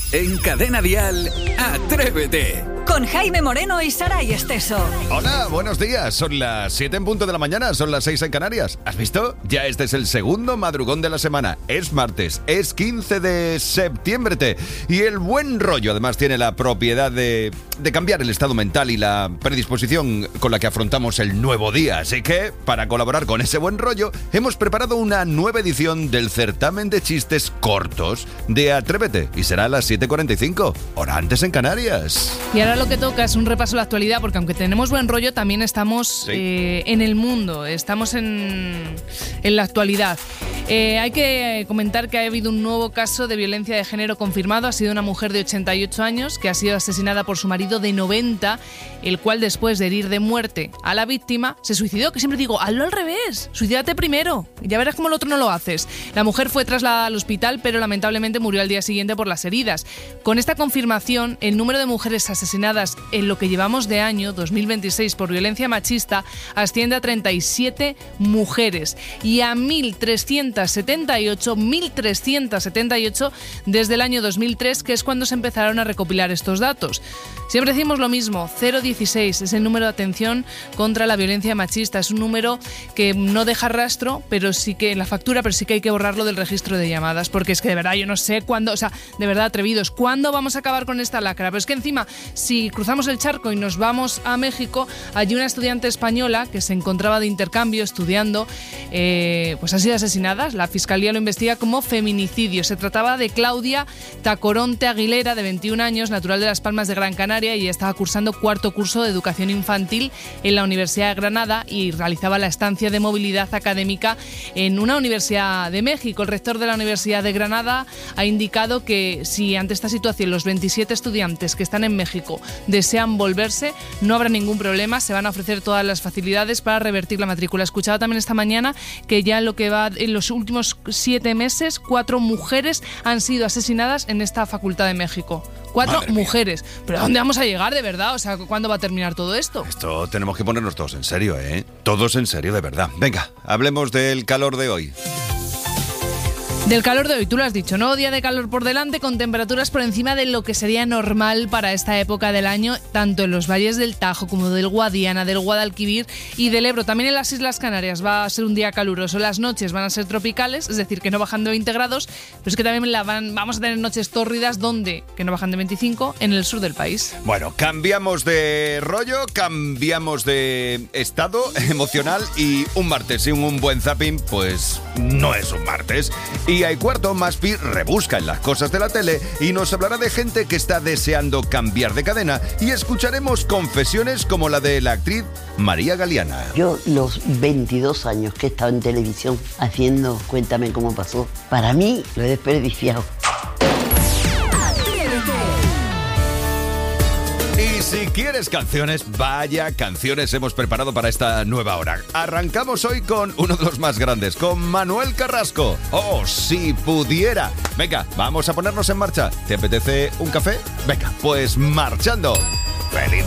En Cadena Dial, Atrévete. Con Jaime Moreno y Saray Esteso. Hola, buenos días. Son las 7 en punto de la mañana, son las 6 en Canarias. ¿Has visto? Ya este es el segundo madrugón de la semana. Es martes, es 15 de septiembre. Y el buen rollo además tiene la propiedad de cambiar el estado mental y la predisposición con la que afrontamos el nuevo día. Así que, para colaborar con ese buen rollo, hemos preparado una nueva edición del certamen de chistes cortos de Atrévete. Y será a las 7:45, hora antes en Canarias. Y ahora lo que toca es un repaso a la actualidad, porque aunque tenemos buen rollo, también estamos en el mundo, estamos en la actualidad. Hay que comentar que ha habido un nuevo caso de violencia de género confirmado. Ha sido una mujer de 88 años que ha sido asesinada por su marido de 90, el cual después de herir de muerte a la víctima, se suicidó. Que siempre digo, hazlo al revés, suicídate primero, ya verás cómo el otro no lo haces. La mujer fue trasladada al hospital, pero lamentablemente murió al día siguiente por las heridas. Con esta confirmación, el número de mujeres asesinadas en lo que llevamos de año 2026 por violencia machista asciende a 37 mujeres y a 1.378 desde el año 2003, que es cuando se empezaron a recopilar estos datos. Siempre decimos lo mismo, 016 es el número de atención contra la violencia machista. Es un número que no deja rastro, pero sí que en la factura, pero sí que hay que borrarlo del registro de llamadas, porque es que de verdad yo no sé cuándo, o sea, de verdad atrevidos, ¿cuándo vamos a acabar con esta lacra? Pero es que encima, si cruzamos el charco y nos vamos a México, allí una estudiante española que se encontraba de intercambio estudiando, pues ha sido asesinada. La fiscalía lo investiga como feminicidio. Se trataba de Claudia Tacoronte Aguilera, de 21 años, natural de Las Palmas de Gran Canaria, y estaba cursando cuarto curso de educación infantil en la Universidad de Granada y realizaba la estancia de movilidad académica en una universidad de México. El rector de la Universidad de Granada ha indicado que si ante esta situación los 27 estudiantes que están en México desean volverse, no habrá ningún problema, se van a ofrecer todas las facilidades para revertir la matrícula. He escuchado también esta mañana que ya en lo que va en los últimos 7 meses, 4 mujeres han sido asesinadas en esta facultad de México. 4 mujeres. ¿Pero a dónde vamos a llegar, de verdad? O sea, ¿cuándo va a terminar todo esto? Esto tenemos que ponernos todos en serio, ¿eh? Todos en serio, de verdad. Venga, hablemos del calor de hoy. Del calor de hoy, tú lo has dicho, nuevo día de calor por delante, con temperaturas por encima de lo que sería normal para esta época del año, tanto en los valles del Tajo como del Guadiana, del Guadalquivir y del Ebro. También en las Islas Canarias va a ser un día caluroso. Las noches van a ser tropicales, es decir, que no bajan de 20 grados, pero es que también vamos a tener noches tórridas, donde que no bajan de 25, en el sur del país. Bueno, cambiamos de rollo, cambiamos de estado emocional, y un martes sin un buen zapping, pues no es un martes. Y hay cuarto, Maspi rebusca en las cosas de la tele y nos hablará de gente que está deseando cambiar de cadena, y escucharemos confesiones como la de la actriz María Galeana. Yo los 22 años que he estado en televisión haciendo Cuéntame cómo pasó, para mí lo he desperdiciado. Y si quieres canciones, vaya canciones hemos preparado para esta nueva hora. Arrancamos hoy con uno de los más grandes, con Manuel Carrasco. ¡Oh, si pudiera! Venga, vamos a ponernos en marcha. ¿Te apetece un café? Venga, pues marchando. ¡Feliz